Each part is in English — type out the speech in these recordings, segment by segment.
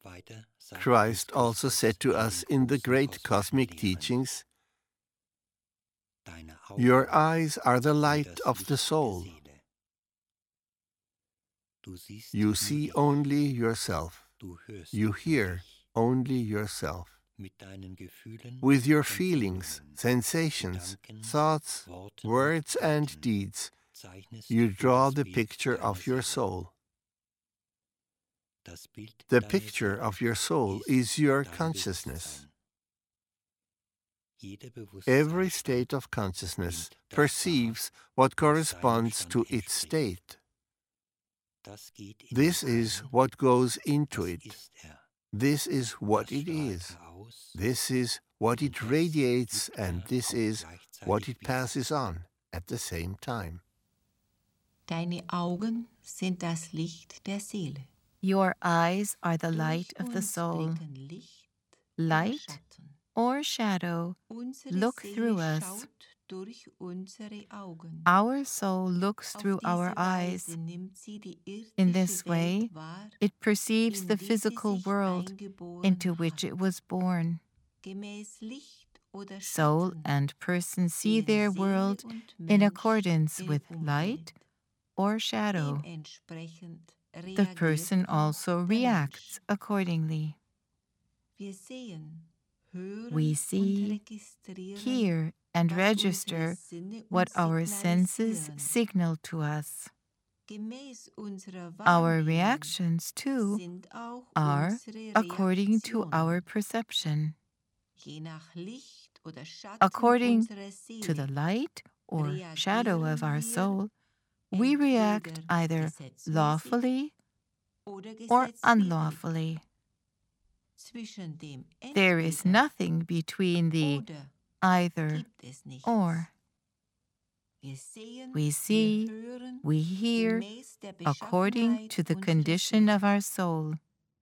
Christ also said to us in the great cosmic teachings, "Your eyes are the light of the soul. You see only yourself. You hear only yourself. With your feelings, sensations, thoughts, words, and deeds, you draw the picture of your soul. The picture of your soul is your consciousness. Every state of consciousness perceives what corresponds to its state. This is what goes into it. This is what it is. This is what it radiates, and this is what it passes on at the same time." Deine Augen sind das Licht der Seele. Your eyes are the light of the soul. Light or shadow look through us. Our soul looks through our eyes. In this way, it perceives the physical world into which it was born. Soul and person see their world in accordance with light or shadow. The person also reacts accordingly. We see, hear, and register what our senses signal to us. Our reactions, too, are according to our perception. According to the light or shadow of our soul, we react either lawfully or unlawfully. There is nothing between the either or. We see, we hear, according to the condition of our soul.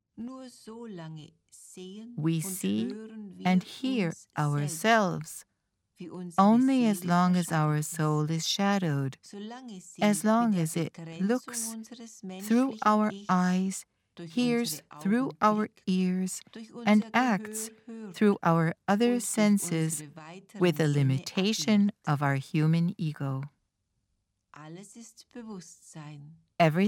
We see and hear ourselves only as long as our soul is shadowed, as long as it looks through our eyes, hears through our ears, and acts through our other senses with the limitation of our human ego. Everything